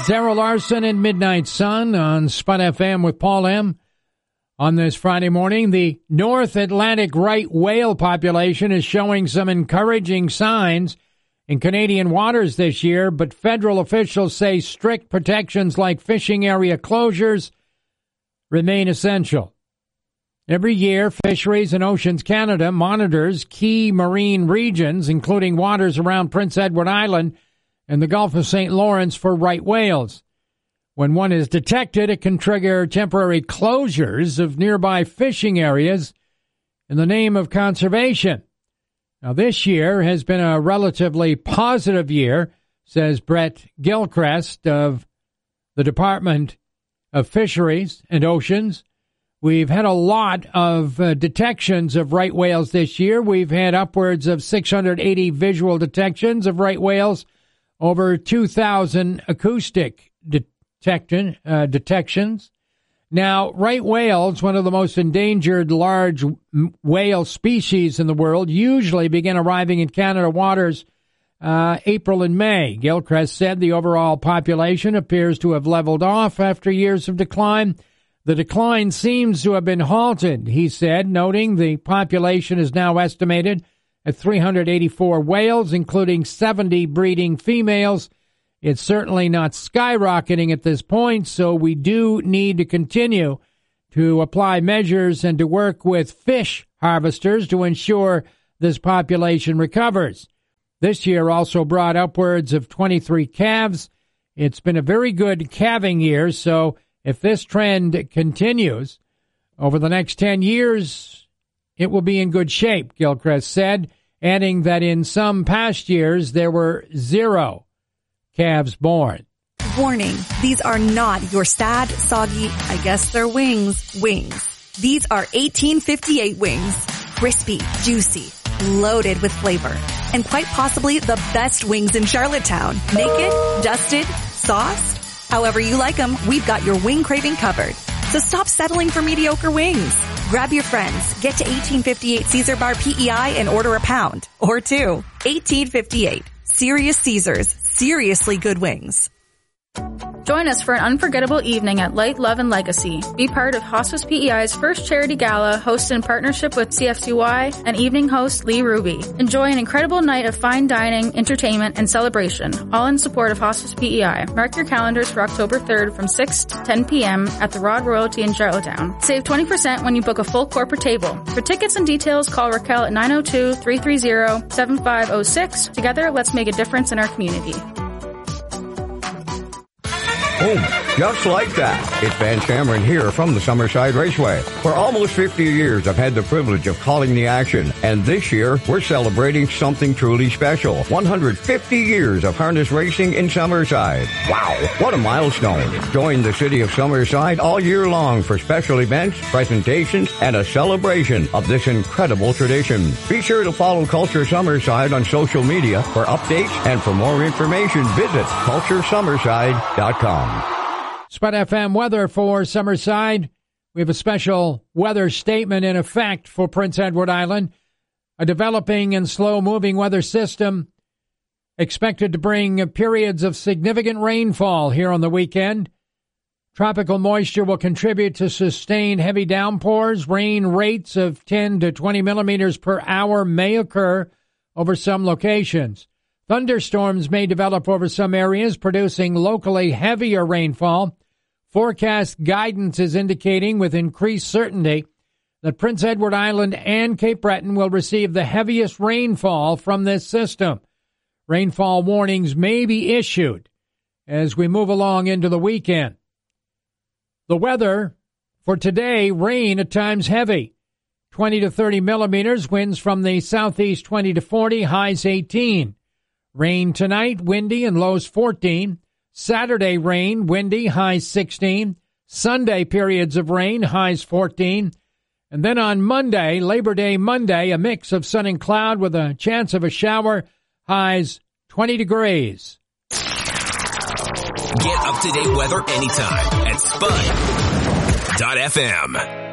Zara Larson and Midnight Sun on Spud FM with Paul M. On this Friday morning, the North Atlantic right whale population is showing some encouraging signs in Canadian waters this year, but federal officials say strict protections like fishing area closures remain essential. Every year, Fisheries and Oceans Canada monitors key marine regions, including waters around Prince Edward Island and the Gulf of St. Lawrence for right whales. When one is detected, it can trigger temporary closures of nearby fishing areas in the name of conservation. Now, this year has been a relatively positive year, says Brett Gilchrist of the Department of Fisheries and Oceans. We've had a lot of detections of right whales this year. We've had upwards of 680 visual detections of right whales, over 2,000 acoustic detections. Now, right whales, one of the most endangered large whale species in the world, usually begin arriving in Canada waters April and May. Gilchrist said the overall population appears to have leveled off after years of decline. The decline seems to have been halted, he said, noting the population is now estimated at 384 whales, including 70 breeding females. It's certainly not skyrocketing at this point, so we do need to continue to apply measures and to work with fish harvesters to ensure this population recovers. This year also brought upwards of 23 calves. It's been a very good calving year, so if this trend continues over the next 10 years, it will be in good shape, Gilchrist said, adding that in some past years there were 0 calves born. Warning, these are not your sad, soggy, I guess they're wings. These are 1858 wings. Crispy, juicy, loaded with flavor, and quite possibly the best wings in Charlottetown. Naked, dusted, sauced, however you like them, we've got your wing craving covered. So stop settling for mediocre wings. Grab your friends, get to 1858 Caesar Bar PEI and order a pound or 2. 1858. Serious Caesars. Seriously good wings. Join us for an unforgettable evening at Light, Love, and Legacy. Be part of Hospice PEI's first charity gala, hosted in partnership with CFCY and evening host Lee Ruby. Enjoy an incredible night of fine dining, entertainment, and celebration, all in support of Hospice PEI. Mark your calendars for October 3rd from 6 to 10 p.m. at the Rod Royalty in Charlottetown. Save 20% when you book a full corporate table. For tickets and details, call Raquel at 902-330-7506. Together, let's make a difference in our community. Boom. Just like that. It's Van Cameron here from the Summerside Raceway. For almost 50 years, I've had the privilege of calling the action. And this year, we're celebrating something truly special. 150 years of harness racing in Summerside. Wow, what a milestone. Join the city of Summerside all year long for special events, presentations, and a celebration of this incredible tradition. Be sure to follow Culture Summerside on social media for updates, and for more information, visit culturesummerside.com. Spud FM weather for Summerside. We have a special weather statement in effect for Prince Edward Island. A developing and slow-moving weather system expected to bring periods of significant rainfall here on the weekend. Tropical moisture will contribute to sustained heavy downpours. Rain rates of 10 to 20 millimeters per hour may occur over some locations. Thunderstorms may develop over some areas, producing locally heavier rainfall. Forecast guidance is indicating with increased certainty that Prince Edward Island and Cape Breton will receive the heaviest rainfall from this system. Rainfall warnings may be issued as we move along into the weekend. The weather for today, rain at times heavy. 20 to 30 millimeters, winds from the southeast 20 to 40, highs 18. Rain tonight, windy and lows 14. Saturday rain, windy, highs 16. Sunday periods of rain, highs 14. And then on Monday, Labor Day Monday, a mix of sun and cloud with a chance of a shower, highs 20 degrees. Get up-to-date weather anytime at Spud.fm.